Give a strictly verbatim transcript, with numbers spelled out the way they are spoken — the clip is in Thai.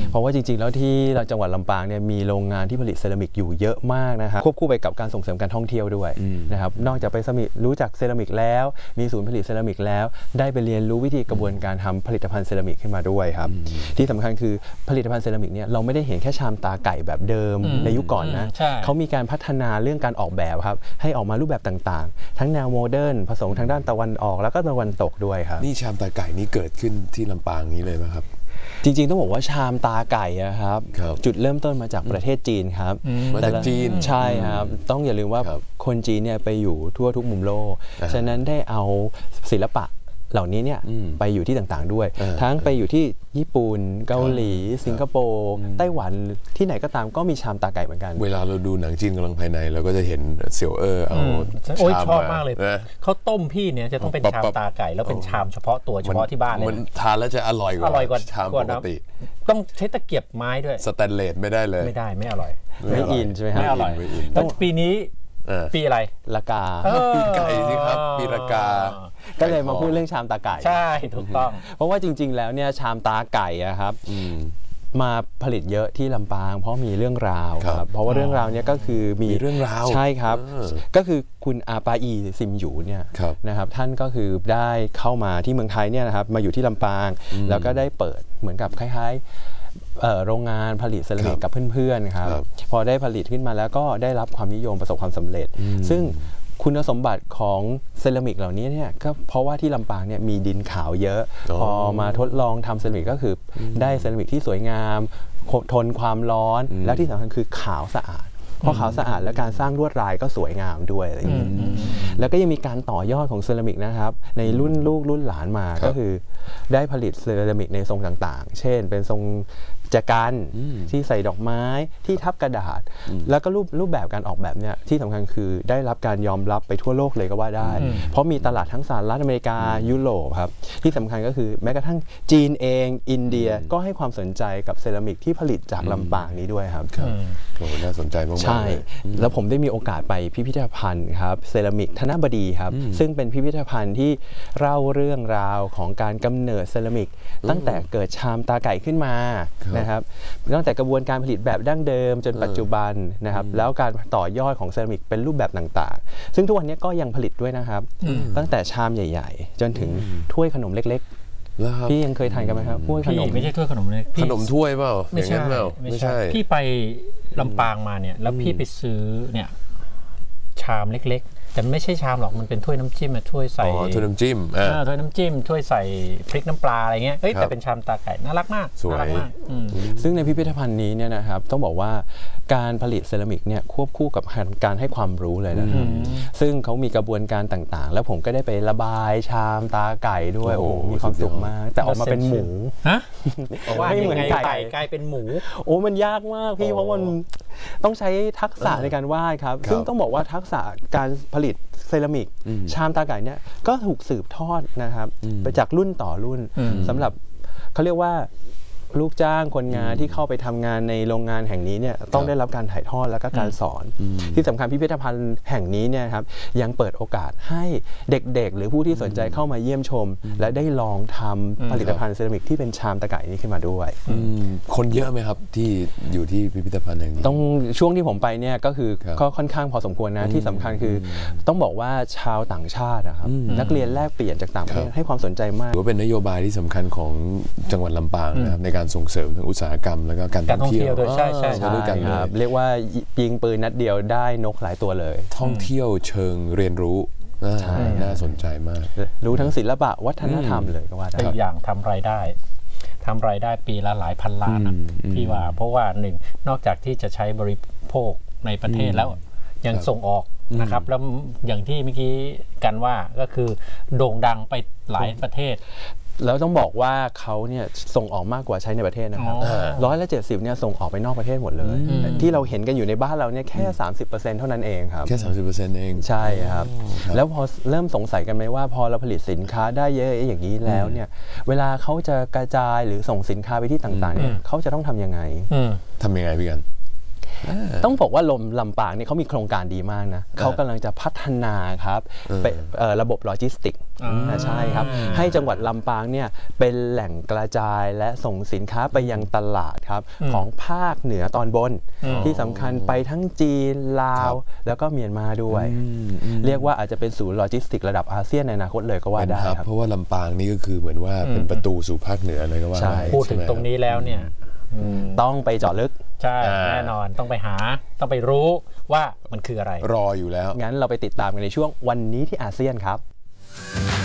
เพราะว่าจริงๆแล้วที่จังหวัดลำปางเนี่ยมีโรงงานที่ผลิตเซรามิกอยู่เยอะมากนะครับควบคู่ไปกับการส่งเสริมการท่องเที่ยวด้วยนะครับนอกจากไปสมิรู้จักเซรามิกแล้วมีศูนย์ผลิตเซรามิกแล้วได้ไปเรียนรู้วิธีกระบวนการทำผลิตภัณฑ์เซรามิกขึ้นมาด้วยครับที่สำคัญคือผลิตภัณฑ์เซรามิกเนี่ยเราไม่ได้เห็นแค่ชามตาไก่แบบเดิมในยุคก่อนนะเขามีการพัฒนาเรื่องการออกแบบครับให้ออกมารูปแบบต่างๆทั้งแนวโมเดิร์นผสมทางด้านตะวันออกแล้วก็ตะวันตกด้วยครับนี่ชามตาไก่นี่เกิดขึ้นที่ลำปางนี้เลยไหมครับจริงๆต้องบอกว่าชามตาไก่ครับจุดเริ่มต้นมาจากประเทศจีนครับมาจากจีนใช่ครับต้องอย่าลืมว่าคนจีนเนี่ยไปอยู่ทั่วทุกมุมโลกฉะนั้นได้เอาศิลปะเหล่านี้เนี่ยไปอยู่ที่ต่างๆด้วยทั้งไปอยู่ที่ญี่ปุ่นเกาหลีสิงคโปร์ไต้หวันที่ไหนก็ตามก็มีชามตาไก่เหมือนกันเวลาเราดูหนังจีนกำลังภายในเราก็จะเห็นเสี่ยวเออเอาโอ้ยชอบมากเลยเขาต้มพี่เนี่ยจะต้องเป็นชามตาไก่แล้วเป็นชามเฉพาะตัวเฉพาะที่บ้านเลยมันทานแล้วจะอร่อยกว่าชามปกติต้องใช้ตะเกียบไม้ด้วยสแตนเลสไม่ได้เลยไม่ได้ไม่อร่อยไม่อินใช่ไหมครับไม่อร่อยต้องปีนี้ปีอะไรละกาปีไก่สิครับปีละกาก็เลยมาพูดเรื่องชามตาไก่ใช่ถูกต้องเพราะว่าจริงๆแล้วเนี่ยชามตาไก่ครับมาผลิตเยอะที่ลำปางเพราะมีเรื่องราวครับเพราะว่าเรื่องราวนี้ก็คือมีเรื่องราวใช่ครับก็คือคุณอาปาอีซิมหยูเนี่ยนะครับท่านก็คือได้เข้ามาที่เมืองไทยเนี่ยนะครับมาอยู่ที่ลำปางแล้วก็ได้เปิดเหมือนกับคล้ายๆโรงงานผลิตเซรามิกกับเพื่อนๆครับพอได้ผลิตขึ้นมาแล้วก็ได้รับความนิยมประสบความสำเร็จซึ่งคุณสมบัติของเซรามิกเหล่านี้เนี่ยก็เพราะว่าที่ลำปางเนี่ยมีดินขาวเยอะพอมาทดลองทำเซรามิกก็คือได้เซรามิกที่สวยงามทนความร้อนและที่สำคัญคือขาวสะอาดพอขาวสะอาดแล้วการสร้างลวดลายก็สวยงามด้วยอะไรอย่างนี้แล้วก็ยังมีการต่อยอดของเซรามิกนะครับในรุ่นลูกรุ่นหลานมาก็คือได้ผลิตเซรามิกในทรงต่างๆเช่นเป็นทรงจักรันที่ใส่ดอกไม้ที่ทับกระดาษแล้วก็รูปรูปแบบการออกแบบเนี่ยที่สำคัญคือได้รับการยอมรับไปทั่วโลกเลยก็ว่าได้เพราะมีตลาดทั้งสหรัฐอเมริกายุโรปครับที่สำคัญก็คือแม้กระทั่งจีนเองอินเดียก็ให้ความสนใจกับเซรามิกที่ผลิตจากลำปางนี้ด้วยครับโอ้น่าสนใจมากๆใช่แล้วผมได้มีโอกาสไปพิพิธภัณฑ์ครับเซรามิกธนบดีครับซึ่งเป็นพิพิธภัณฑ์ที่เล่าเรื่องราวของการกำเนิดเซรามิกตั้งแต่เกิดชามตาไก่ขึ้นมานะครับตั้งแต่กระบวนการผลิตแบบดั้งเดิมจนปัจจุบันนะครับแล้วการต่อยอดของเซรามิกเป็นรูปแบบต่างๆซึ่งทุกวันนี้ก็ยังผลิตด้วยนะครับตั้งแต่ชามใหญ่ๆจนถึงถ้วยขนมเล็กๆพี่ยังเคยทานกันไหมครับถ้วยขนมไม่ใช่ถ้วยขนมเล็กขนมถ้วยเปล่าไม่ใช่ไม่ใช่พี่ไปลำปางมาเนี่ยแล้วพี่ไปซื้อเนี่ยชามเล็กๆแต่ไม่ใช่ชามหรอกมันเป็นถ้วยน้ำจิ้มถ้วยใส่ถ้วยน้ำจิ้มอ่าถ้วยน้ำจิ้มถ้วยใส่พริกน้ำปลาอะไรเงี้ยเอ้ยแต่เป็นชามตาไก่น่ารักมากน่ารักมากซึ่งในพิพิธภัณฑ์นี้เนี่ยนะครับต้องบอกว่าการผลิตเซรามิกเนี่ยควบคู่กับการให้ความรู้เลยนะครับซึ่งเขามีกระบวนการต่างๆแล้วผมก็ได้ไประบายชามตาไก่ด้วยโอ้มีความสุขมากแต่ออกมาเป็นหมูฮะไม่เหมือนไก่ไก่เป็นหมูโอ้มันยากมากพี่เพราะมันต้องใช้ทักษะในการวาดครับซึ่งต้องบอกว่าทักษะการผลิตเซรามิกชามตาไก่เนี่ยก็ถูกสืบทอดนะครับไปจากรุ่นต่อรุ่นสำหรับเขาเรียกว่าลูกจ้างคนงานที่เข้าไปทำงานในโรงงานแห่งนี้เนี่ยต้องได้รับการถ่ายทอดและก็การสอนที่สำคัญพิพิธภัณฑ์แห่งนี้เนี่ยครับยังเปิดโอกาสให้เด็กๆหรือผู้ที่สนใจเข้ามาเยี่ยมชมและได้ลองทำผลิตภัณฑ์เซรามิกที่เป็นชามตาไก่นี้ขึ้นมาด้วยคนเยอะไหมครับที่อยู่ที่พิพิธภัณฑ์แห่งนี้ต้องช่วงที่ผมไปเนี่ยก็คือก็ค่อนข้างพอสมควรนะที่สำคัญคือต้องบอกว่าชาวต่างชาตินะครับนักเรียนแลกเปลี่ยนจากต่างประเทศให้ความสนใจมากถือว่าเป็นนโยบายที่สำคัญของจังหวัดลำปางนะครับในการส่งเสริมทั้งอุตสาหกรรมแล้วก็การท่องเที่ยวใช่ใช่ด้วยกันครับเรียกว่ายิงปืนนัดเดียวได้นกหลายตัวเลยท่องเที่ยวเชิงเรียนรู้น่าสนใจมากรู้ทั้งศิลปะวัฒนธรรมเลยก็ว่าได้อีกอย่างทำรายได้ทำรายได้ปีละหลายพันล้านพี่ว่าเพราะว่าหนึ่งนอกจากที่จะใช้บริโภคในประเทศแล้วยังส่งออกนะครับแล้วอย่างที่เมื่อกี้กันว่าก็คือโด่งดังไปหลายประเทศแล้วต้องบอกว่าเขาเนี่ยส่งออกมากกว่าใช้ในประเทศนะครับร้อยละเจ็ดสิบเนี่ยส่งออกไปนอกประเทศหมดเลยที่เราเห็นกันอยู่ในบ้านเราเนี่ยแค่ สามสิบเปอร์เซ็นต์ เท่านั้นเองครับแค่ สามสิบเปอร์เซ็นต์ เองใช่ครับแล้วพอเริ่มสงสัยกันไหมว่าพอเราผลิตสินค้าได้เยอะอย่างนี้แล้วเนี่ยเวลาเขาจะกระจายหรือส่งสินค้าไปที่ต่างๆเนี่ยเขาจะต้องทำยังไงทำยังไงพี่กันต้องบอกว่าลมลำปางเนี่ยเขามีโครงการดีมากนะเขากำลังจะพัฒนาครับเป็นระบบโลจิสติกส์ใช่ครับให้จังหวัดลำปางเนี่ยเป็นแหล่งกระจายและส่งสินค้าไปยังตลาดครับของภาคเหนือตอนบนที่สำคัญไปทั้งจีนลาวแล้วก็เมียนมาด้วยเรียกว่าอาจจะเป็นศูนย์โลจิสติกส์ระดับอาเซียนในอนาคตเลยก็ว่าได้ครับเพราะว่าลำปางนี่ก็คือเหมือนว่าเป็นประตูสู่ภาคเหนือเลยก็ว่าได้พูดถึงตรงนี้แล้วเนี่ยต้องไปเจาะลึกใช่แน่นอนต้องไปหาต้องไปรู้ว่ามันคืออะไรรออยู่แล้วงั้นเราไปติดตามกันในช่วงวันนี้ที่อาเซียนครับ